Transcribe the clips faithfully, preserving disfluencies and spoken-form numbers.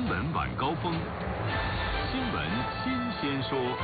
闻晚高峰，新闻新鲜说。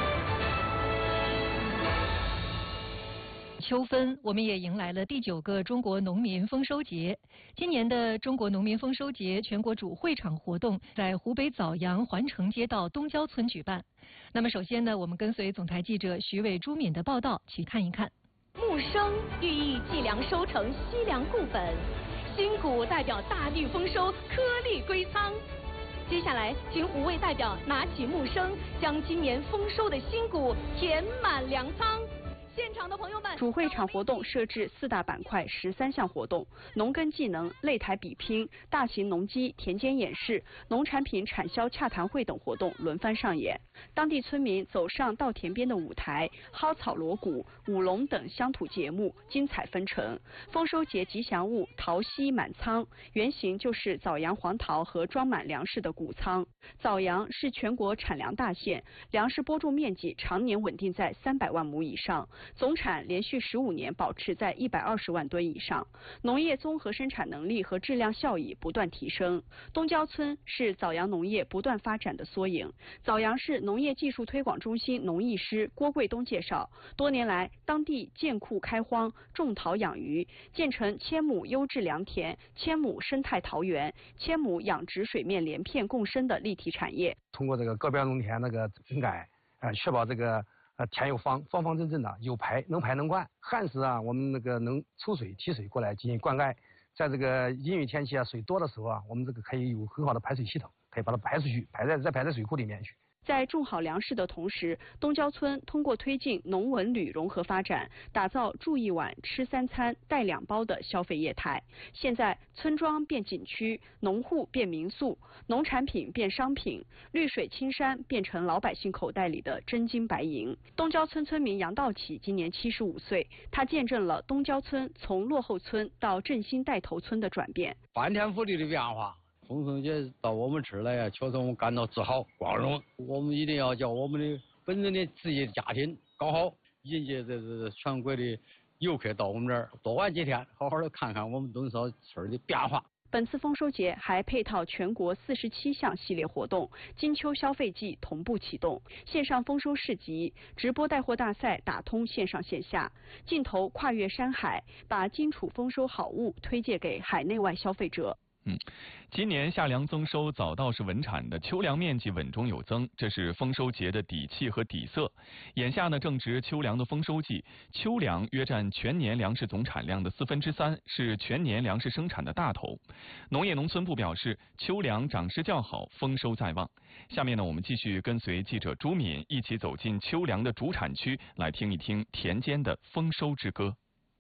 秋分，我们也迎来了第九个中国农民丰收节。今年的中国农民丰收节全国主会场活动在湖北枣阳环城街道东郊村举办。那么首先呢，我们跟随总台记者徐伟、朱敏的报道去看一看。 木生寓意计量收成，惜粮固本；新谷代表大地丰收，颗粒归仓。接下来，请五位代表拿起木生，将今年丰收的新谷填满粮仓。现场的朋友们， 主会场活动设置四大板块，十三项活动：农耕技能、擂台比拼、大型农机田间演示、农产品产销洽谈会等活动轮番上演。当地村民走上稻田边的舞台，蒿草锣鼓、舞龙等乡土节目精彩纷呈。丰收节吉祥物桃溪满仓，原型就是枣阳黄桃和装满粮食的谷仓。枣阳是全国产粮大县，粮食播种面积常年稳定在三百万亩以上。总产连续十五年保持在一百二十万吨以上，农业综合生产能力和质量效益不断提升。东郊村是枣阳农业不断发展的缩影。枣阳市农业技术推广中心农艺师郭贵东介绍，多年来当地建库开荒，种桃养鱼，建成千亩优质良田、千亩生态桃园、千亩养殖水面连片共生的立体产业。 通过这个高标农田那个整改，呃，确保这个。呃，田有方，方方正正的，有排能排能灌。旱时啊，我们那个能抽水提水过来进行灌溉。在这个阴雨天气啊，水多的时候啊，我们这个可以有很好的排水系统，可以把它排出去，排在再排在水库里面去。 在种好粮食的同时，东郊村通过推进农文旅融合发展，打造住一晚、吃三餐、带两包的消费业态。现在，村庄变景区，农户变民宿，农产品变商品，绿水青山变成老百姓口袋里的真金白银。东郊村村民杨道启今年七十五岁，他见证了东郊村从落后村到振兴带头村的转变， 翻天覆地的变化。丰收节到我们这儿来呀，确实我们感到自豪、光荣。我们一定要叫我们的本人的职业家庭搞好，迎接这这全国的游客到我们这儿多玩几天，好好的看看我们东郊村的变化。 本次丰收节还配套全国四十七项系列活动，金秋消费季同步启动，线上丰收市集、直播带货大赛打通线上线下，镜头跨越山海，把荆楚丰收好物推介给海内外消费者。 嗯，今年夏粮增收，早稻是稳产的，秋粮面积稳中有增，这是丰收节的底气和底色。眼下呢，正值秋粮的丰收季，秋粮约占全年粮食总产量的四分之三，是全年粮食生产的大头。农业农村部表示，秋粮长势较好，丰收在望。下面呢，我们继续跟随记者朱敏一起走进秋粮的主产区，来听一听田间的丰收之歌。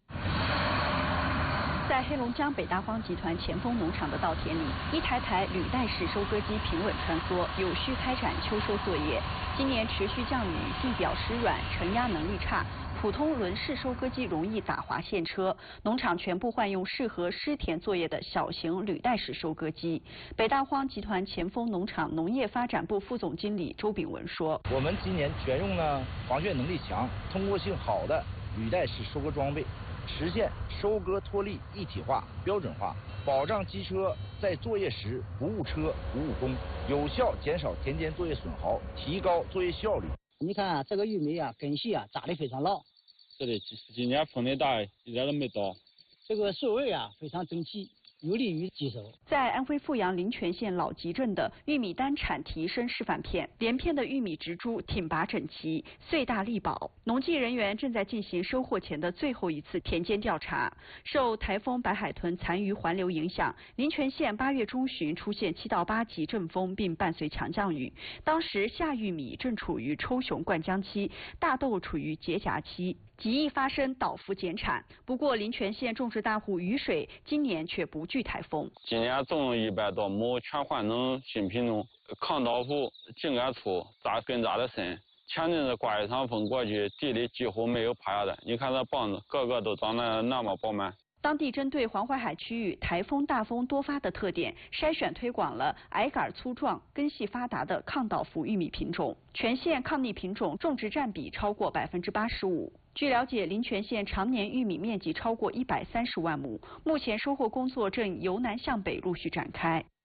在黑龙江北大荒集团前锋农场的稻田里，一台台履带式收割机平稳穿梭，有序开展秋收作业。今年持续降雨，地表湿软，承压能力差，普通轮式收割机容易打滑陷车，农场全部换用适合湿田作业的小型履带式收割机。北大荒集团前锋农场农业发展部副总经理周炳文说：“ 我们今年选用了防眩能力强、通过性好的履带式收割装备。”实现收割脱粒一体化、标准化，保障机车在作业时不误车、不误工，有效减少田间作业损耗，提高作业效率。 你看、啊、这个玉米啊，根系啊扎得非常牢。 这里今年风的大，一点都没倒。 这个收尾啊非常整齐，有利于集收。 在安徽阜阳临泉县老集镇的玉米单产提升示范片，连片的玉米植株挺拔整齐，穗大力薄。农技人员正在进行收获前的最后一次田间调查。受台风白海豚残余环流影响，临泉县八月中旬出现七到八级阵风，并伴随强降雨。当时夏玉米正处于抽熊灌浆期，大豆处于结荚期。极易发生倒伏减产，不过临泉县种植大户雨水今年却不惧台风。 今年种了一百多亩全换成新品种，抗倒伏、茎干粗、扎根扎得深。前阵子刮一场风过去，地里几乎没有趴下的。你看这棒子，个个都长得那么饱满。 当地针对黄淮海区域台风大风多发的特点，筛选推广了矮杆粗壮、根系发达的抗倒伏玉米品种，全县抗逆品种种植占比超过百分之八十五。据了解，临泉县常年玉米面积超过一百三十万亩，目前收获工作正由南向北陆续展开。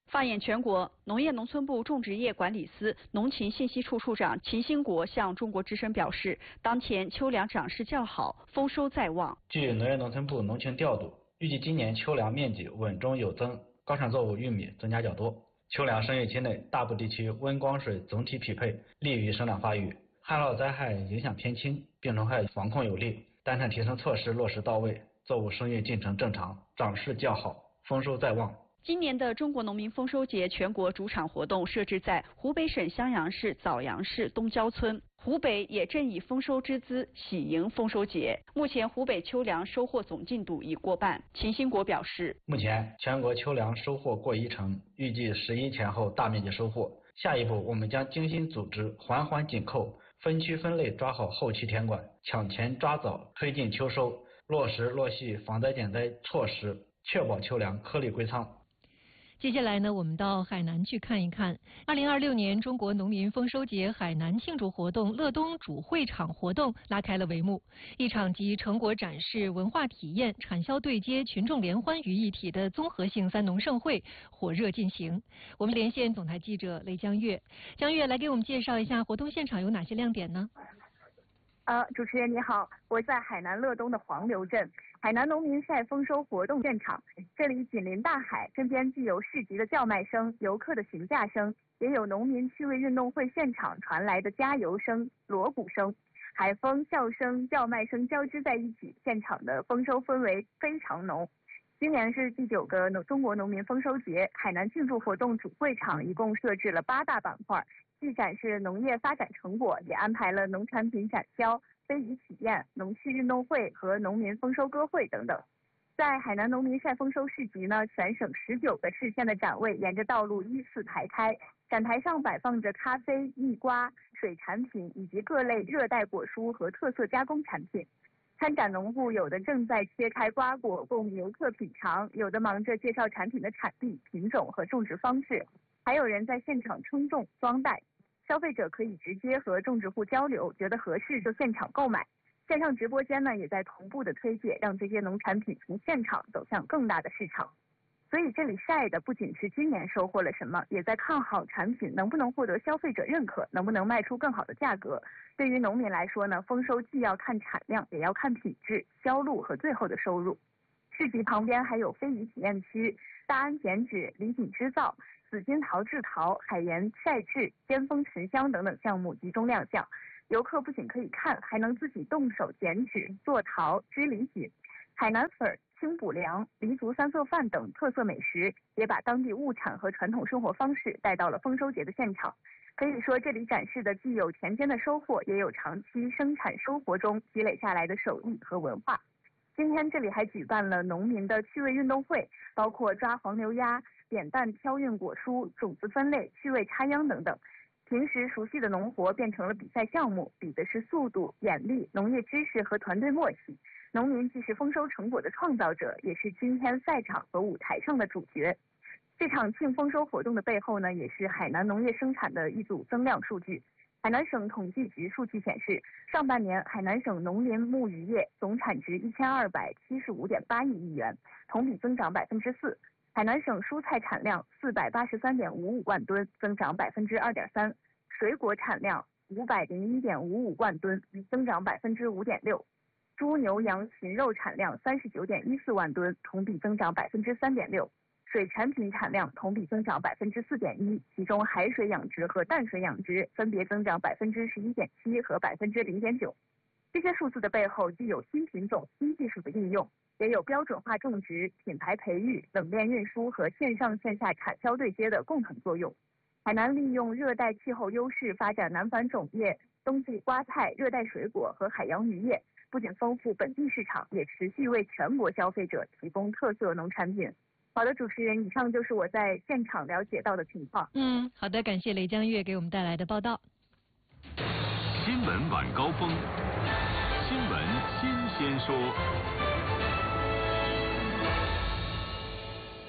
放眼全国，农业农村部种植业管理司农禽信息处处长秦兴国向中国之声表示，当前秋粮长势较好，丰收在望。 据农业农村部农情调度，预计今年秋粮面积稳中有增，高产作物玉米增加较多。秋粮生育期内，大部地区温光水总体匹配，利于生长发育，旱涝灾害影响偏轻，病虫害防控有力，单产提升措施落实到位，作物生育进程正常，长势较好，丰收在望。 今年的中国农民丰收节全国主场活动设置在湖北省襄阳市枣阳市东郊村，湖北也正以丰收之姿喜迎丰收节。目前湖北秋粮收获总进度已过半。秦兴国表示， 目前全国秋粮收获过一成，预计十一前后大面积收获。下一步我们将精心组织，环环紧扣，分区分类抓好后期田管，抢前抓早推进秋收，落实落细防灾减灾措施，确保秋粮颗粒归仓。 接下来呢，我们到海南去看一看。二零二六年中国农民丰收节海南庆祝活动乐东主会场活动拉开了帷幕，一场集成果展示、文化体验、产销对接、群众联欢于一体的综合性三农盛会火热进行。我们连线总台记者雷江月，江月来给我们介绍一下活动现场有哪些亮点呢？ 呃，主持人你好，我在海南乐东的黄流镇，海南农民晒丰收活动现场。这里紧邻大海，身边既有市集的叫卖声、游客的询价声，也有农民趣味运动会现场传来的加油声、锣鼓声，海风、笑声、叫卖声交织在一起，现场的丰收氛围非常浓。今年是第九个中国农民丰收节，海南庆祝活动主会场一共设置了八大板块，既展示农业发展成果，也安排了农产品展销、非遗体验、农趣运动会和农民丰收歌会等等。在海南农民晒丰收市集呢，全省十九个市县的展位沿着道路依次排开，展台上摆放着咖啡、蜜瓜、水产品以及各类热带果蔬和特色加工产品。参展农户有的正在切开瓜果供游客品尝，有的忙着介绍产品的产地、品种和种植方式，还有人在现场称重、装袋。消费者可以直接和种植户交流，觉得合适就现场购买。线上直播间呢也在同步的推介，让这些农产品从现场走向更大的市场。所以这里晒的不仅是今年收获了什么，也在看好产品能不能获得消费者认可，能不能卖出更好的价格。对于农民来说呢，丰收既要看产量，也要看品质、销路和最后的收入。市集旁边还有非遗体验区、大安剪纸、礼品织造、紫金陶制陶、海盐晒制、尖峰沉香等等项目集中亮相。游客不仅可以看，还能自己动手剪纸、做陶、织礼品。海南粉、清补凉、黎族三色饭等特色美食，也把当地物产和传统生活方式带到了丰收节的现场。可以说，这里展示的既有田间的收获，也有长期生产生活中积累下来的手艺和文化。今天这里还举办了农民的趣味运动会，包括抓黄牛鸭、扁担挑运果蔬、种子分类、趣味插秧等等。平时熟悉的农活变成了比赛项目，比的是速度、眼力、农业知识和团队默契。农民既是丰收成果的创造者，也是今天赛场和舞台上的主角。这场庆丰收活动的背后呢，也是海南农业生产的一组增量数据。海南省统计局数据显示，上半年海南省农林牧渔业总产值一千二百七十五点八亿亿元，同比增长百分之四。海南省蔬菜产量四百八十三点五五万吨，增长百分之二点三；水果产量五百零一点五五万吨，增长百分之五点六。猪牛羊禽肉产量三十九点一四万吨，同比增长百分之三点六。水产品产量同比增长百分之四点一，其中海水养殖和淡水养殖分别增长百分之十一点七和百分之零点九。这些数字的背后，既有新品种、新技术的应用，也有标准化种植、品牌培育、冷链运输和线上线下产销对接的共同作用。海南利用热带气候优势发展南返种业、冬季瓜菜、热带水果和海洋渔业，不仅丰富本地市场，也持续为全国消费者提供特色农产品。好的，主持人，以上就是我在现场了解到的情况。 嗯，好的，感谢雷江月给我们带来的报道。 新闻晚高峰，新闻新鲜说。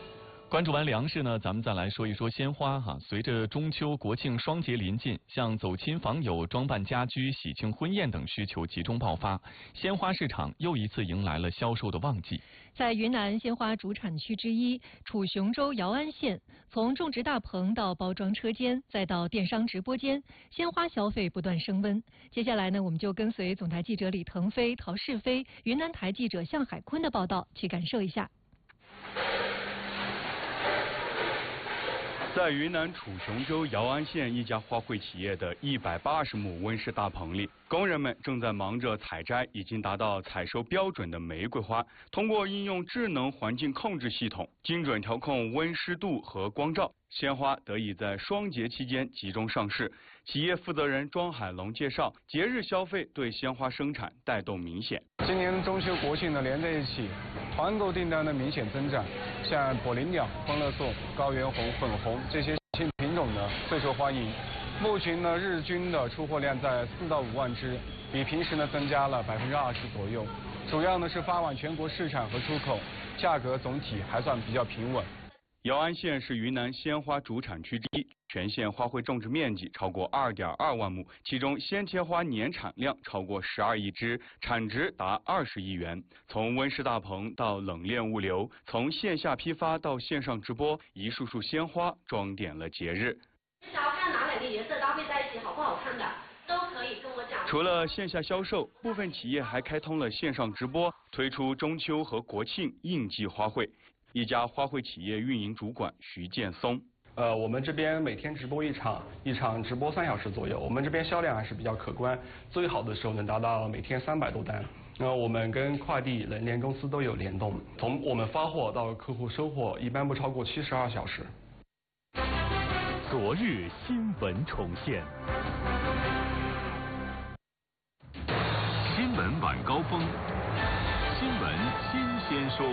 关注完粮食呢，咱们再来说一说鲜花哈。随着中秋、国庆双节临近，像走亲访友、装扮家居、喜庆婚宴等需求集中爆发，鲜花市场又一次迎来了销售的旺季。 在云南鲜花主产区之一楚雄州姚安县，从种植大棚到包装车间，再到电商直播间，鲜花消费不断升温。接下来呢，我们就跟随总台记者李腾飞、陶世飞、云南台记者向海坤的报道，去感受一下。 在云南楚雄州姚安县一家花卉企业的一百八十亩温室大棚里，工人们正在忙着采摘已经达到采收标准的玫瑰花。通过应用智能环境控制系统，精准调控温湿度和光照，鲜花得以在双节期间集中上市。企业负责人庄海龙介绍，节日消费对鲜花生产带动明显。 今年中秋国庆呢连在一起，团购订单的明显增长，像火灵鸟、欢乐颂、高原红、粉红这些新品种呢最受欢迎。目前呢日均的出货量在四到五万只，比平时呢增加了百分之二十左右。主要呢是发往全国市场和出口，价格总体还算比较平稳。 姚安县是云南鲜花主产区之一，全县花卉种植面积超过二点二万亩，其中鲜切花年产量超过十二亿只，产值达二十亿元。从温室大棚到冷链物流，从线下批发到线上直播，一束束鲜花装点了节日。 想要看哪两个颜色搭配在一起好不好看的，都可以跟我讲。 除了线下销售，部分企业还开通了线上直播，推出中秋和国庆应季花卉。一家花卉企业运营主管徐建松， 呃，我们这边每天直播一场，一场直播三小时左右，我们这边销量还是比较可观，最好的时候能达到每天三百多单。那我们跟快递冷链公司都有联动，从我们发货到客户收货，一般不超过七十二小时。 昨日新闻重现，新闻晚高峰，新闻新鲜说。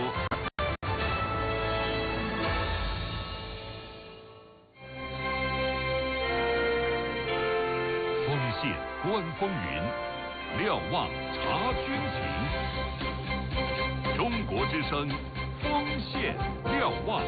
县观风云，瞭望察军情。中国之声，风县瞭望。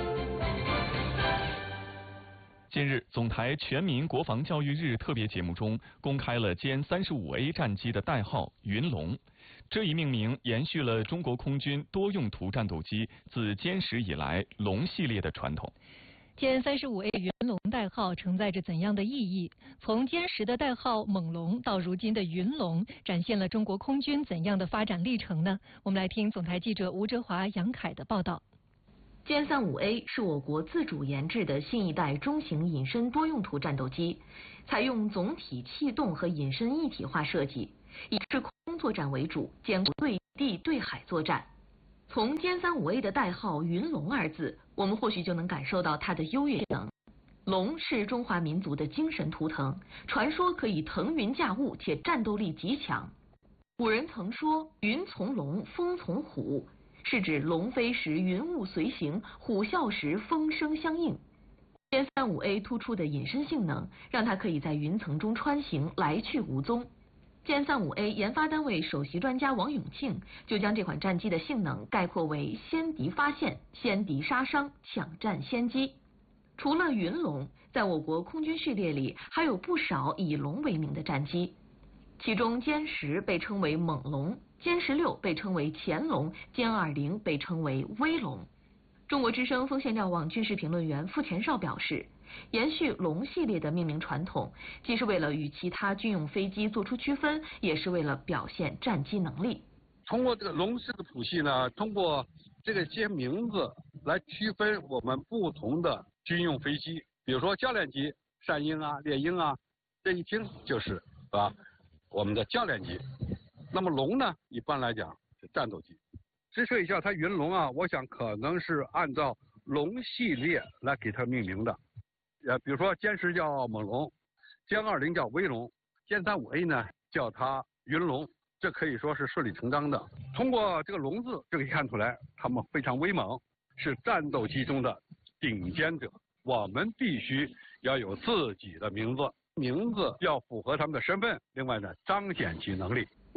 近日，总台全民国防教育日特别节目中公开了歼三十五 A 战机的代号“云龙”。这一命名延续了中国空军多用途战斗机自歼十以来“龙”系列的传统。 歼三十五 A 云龙代号承载着怎样的意义？从歼十的代号猛龙到如今的云龙，展现了中国空军怎样的发展历程呢？我们来听总台记者吴哲华、杨凯的报道。 歼三五 A 是我国自主研制的新一代中型隐身多用途战斗机，采用总体气动和隐身一体化设计，以制空作战为主，兼顾对地对海作战。从歼三五 A 的代号“云龙”二字，我们或许就能感受到它的优越能。龙是中华民族的精神图腾，传说可以腾云驾雾，且战斗力极强。古人曾说“云从龙，风从虎”，是指龙飞时云雾随行，虎啸时风声相应。歼三五 A 突出的隐身性能，让它可以在云层中穿行，来去无踪。歼三五 A 研发单位首席专家王永庆就将这款战机的性能概括为先敌发现、先敌杀伤、抢占先机。除了云龙，在我国空军序列里还有不少以龙为名的战机，其中歼十被称为猛龙，歼十六被称为潜龙，歼二零被称为威龙。中国之声风县瞭望军事评论员傅田绍表示，延续龙系列的命名传统，既是为了与其他军用飞机做出区分，也是为了表现战机能力。 通过这个龙式的谱系呢，通过这个些名字来区分我们不同的军用飞机，比如说教练机、山鹰啊、猎鹰啊，这一听就是啊我们的教练机。那么龙呢，一般来讲是战斗机。之所以叫它云龙啊，我想可能是按照龙系列来给它命名的。呃，比如说歼十叫猛龙，歼二零叫威龙，歼三五 A 呢叫它云龙，这可以说是顺理成章的。通过这个龙字就可以看出来，他们非常威猛，是战斗机中的顶尖者。我们必须要有自己的名字，名字要符合他们的身份，另外呢彰显其能力。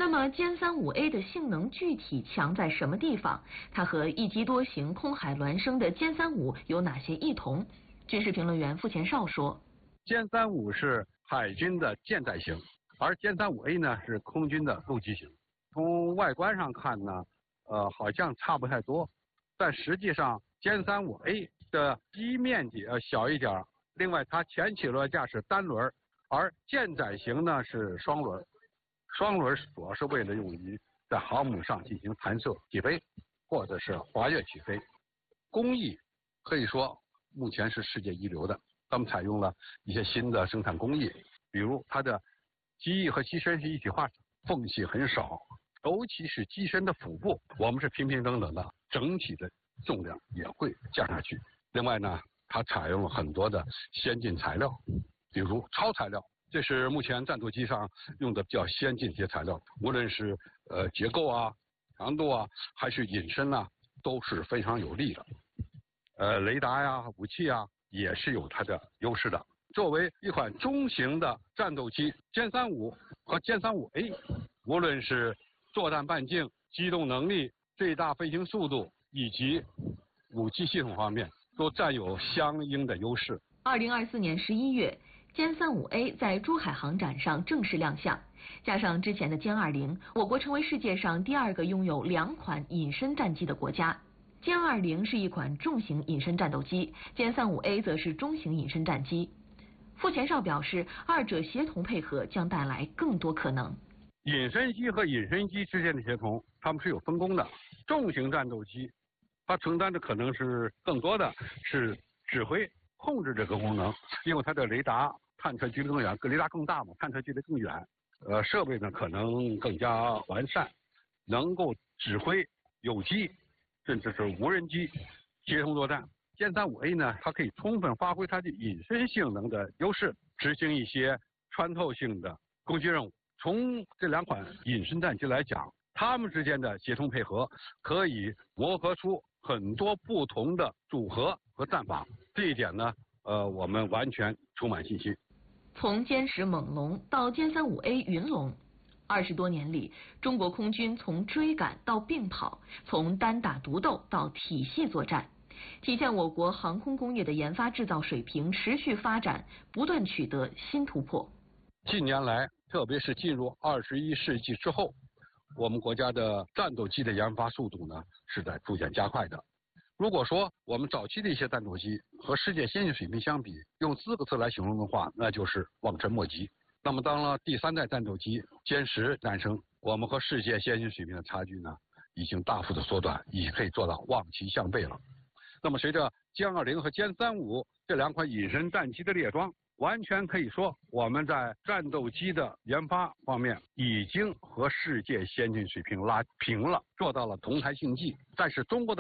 那么歼三五 A 的性能具体强在什么地方？它和一机多型空海孪生的歼三五有哪些异同？军事评论员傅前绍说， 歼三五是海军的舰载型，而歼三五 A 呢是空军的陆基型。从外观上看呢，呃，好像差不太多，但实际上歼三五 A 的机面积呃小一点，另外它前起落架是单轮，而舰载型呢是双轮。双轮主要是为了用于在航母上进行弹射起飞，或者是滑跃起飞。工艺可以说目前是世界一流的，他们采用了一些新的生产工艺，比如它的机翼和机身是一体化，缝隙很少，尤其是机身的腹部，我们是平平整整的，整体的重量也会降下去。另外呢，它采用了很多的先进材料，比如超材料。这是目前战斗机上用的比较先进的一些材料，无论是呃结构啊、强度啊，还是隐身啊，都是非常有利的。呃，雷达呀、武器啊，也是有它的优势的。作为一款中型的战斗机，歼三五和歼三五 A， 无论是作战半径、机动能力、最大飞行速度以及武器系统方面，都占有相应的优势。 二零二四年十一月。歼三五 A 在珠海航展上正式亮相，加上之前的歼二零，我国成为世界上第二个拥有两款隐身战机的国家。歼二零是一款重型隐身战斗机，歼三五 A 则是中型隐身战机。傅前绍表示，二者协同配合将带来更多可能。 隐身机和隐身机之间的协同，它们是有分工的。重型战斗机，它承担的可能是更多的是指挥、控制这个功能，因为它的雷达探测距离更远，雷达更大嘛，探测距离更远，呃，设备呢可能更加完善，能够指挥有机甚至是无人机协同作战。歼三五 A 呢，它可以充分发挥它的隐身性能的优势，执行一些穿透性的攻击任务。从这两款隐身战机来讲，它们之间的协同配合可以磨合出很多不同的组合和战法。这一点呢，呃，我们完全充满信心。 从歼十猛龙到歼三五 A 云龙，二十多年里，中国空军从追赶到并跑，从单打独斗到体系作战，体现我国航空工业的研发制造水平持续发展，不断取得新突破。 近年来，特别是进入二十一世纪之后，我们国家的战斗机的研发速度呢是在逐渐加快的。如果说我们早期的一些战斗机和世界先进水平相比，用四个字来形容的话，那就是望尘莫及。那么当了第三代战斗机歼十诞生，我们和世界先进水平的差距呢，已经大幅的缩短，已可以做到望其项背了。那么随着歼二零和歼三五这两款隐身战机的列装，完全可以说我们在战斗机的研发方面已经和世界先进水平拉平了，做到了同台竞技。但是中国的